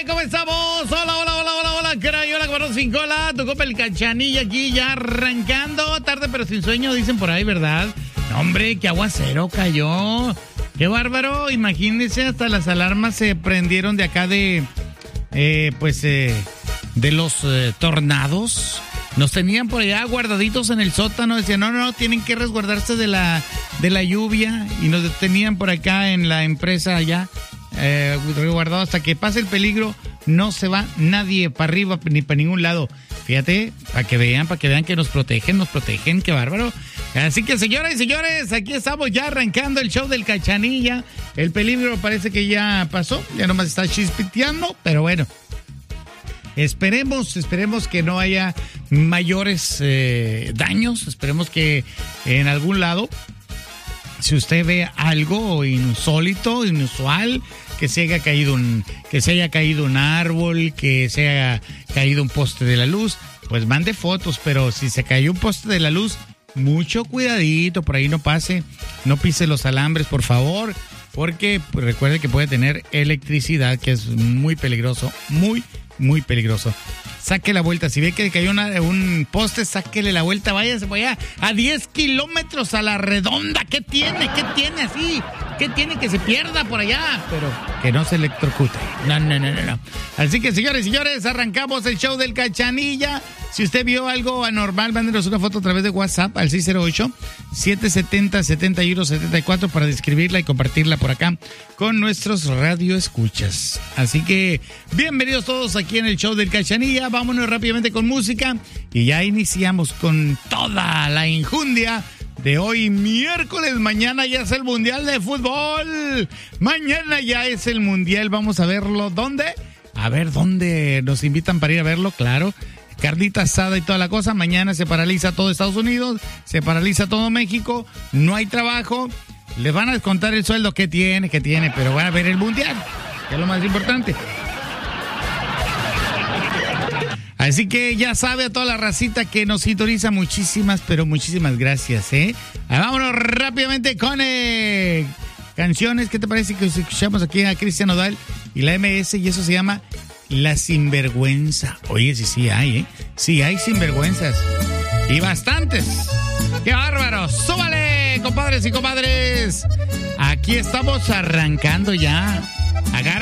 ¿Cómo estamos? Hola, Crayola, Camarón sin cola, tu copa el Cachanilla aquí ya arrancando, tarde pero sin sueño, dicen por ahí, ¿verdad? No, hombre, qué aguacero cayó, qué bárbaro, imagínense, hasta las alarmas se prendieron de acá de los tornados. Nos tenían por allá guardaditos en el sótano, decían, no, tienen que resguardarse de la lluvia, y nos tenían por acá en la empresa allá, resguardado hasta que pase el peligro, no se va nadie para arriba ni para ningún lado. Fíjate, para que vean que nos protegen, qué bárbaro. Así que, señoras y señores, aquí estamos ya arrancando el show del Cachanilla. El peligro parece que ya pasó, ya nomás está chispiteando, pero bueno. Esperemos que no haya mayores daños. Esperemos que en algún lado, si usted ve algo insólito, inusual, que se haya caído un árbol, que se haya caído un poste de la luz, pues mande fotos. Pero si se cayó un poste de la luz, mucho cuidadito, por ahí no pase, no pise los alambres, por favor, porque pues, recuerde que puede tener electricidad, que es muy peligroso, muy peligroso. Saque la vuelta. Si ve que cayó un poste, sáquele la vuelta. Váyase por allá a 10 kilómetros a la redonda. ¿Qué tiene así? ¿Qué tiene que se pierda por allá? Pero que no se electrocute. No. Así que, señores y señores, arrancamos el show del Cachanilla. Si usted vio algo anormal, mándenos una foto a través de WhatsApp al 608-770-7174 para describirla y compartirla por acá con nuestros radioescuchas. Así que, bienvenidos todos aquí en el show del Cachanilla. Vámonos rápidamente con música y ya iniciamos con toda la injundia de hoy miércoles. Mañana ya es el Mundial de Fútbol. Mañana ya es el Mundial. Vamos a verlo. ¿Dónde? A ver, ¿dónde nos invitan para ir a verlo? Claro. Carnita asada y toda la cosa. Mañana se paraliza todo Estados Unidos, se paraliza todo México, no hay trabajo, les van a descontar el sueldo que tiene, pero van a ver el Mundial, que es lo más importante. Así que ya sabe, a toda la racita que nos sintoniza, muchísimas gracias, Vámonos rápidamente con canciones. ¿Qué te parece que escuchamos aquí a Cristian Nodal y la MS? Y eso se llama La Sinvergüenza. Oye, sí hay, Sí hay sinvergüenzas. Y bastantes. ¡Qué bárbaro! ¡Súbale, compadres y comadres! Aquí estamos arrancando ya. Agarra